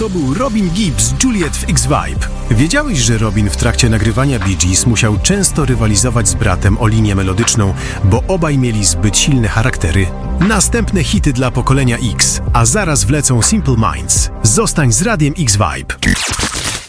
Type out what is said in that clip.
To był Robin Gibbs, Juliet w X-Vibe. Wiedziałeś, że Robin w trakcie nagrywania Bee Gees musiał często rywalizować z bratem o linię melodyczną, bo obaj mieli zbyt silne charaktery? Następne hity dla pokolenia X, a zaraz wlecą Simple Minds. Zostań z Radiem X-Vibe.